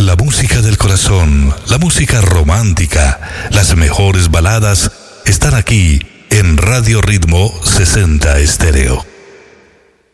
La música del corazón, la música romántica, las mejores baladas están aquí en Radio Ritmo 60 Estéreo.